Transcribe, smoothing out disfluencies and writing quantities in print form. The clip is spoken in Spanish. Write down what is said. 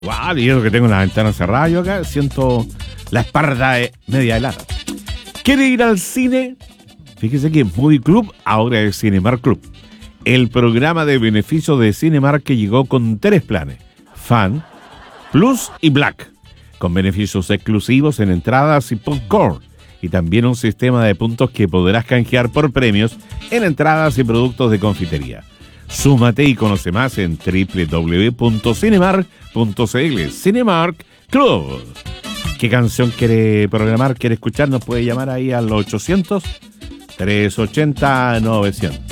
Wow, y eso que tengo la ventana cerrada yo acá, siento la espalda media helada. ¿Quiere ir al cine? Fíjese que Movie Club ahora es Cinemark Club. El programa de beneficio de Cinemark que llegó con 3 planes: Fan, Plus y Black, con beneficios exclusivos en entradas y popcorn, y también un sistema de puntos que podrás canjear por premios en entradas y productos de confitería. Súmate y conoce más en www.cinemark.cl. Cinemark Club. ¿Qué canción quiere programar? ¿Quiere escuchar? Nos puede llamar ahí al 800-380-900.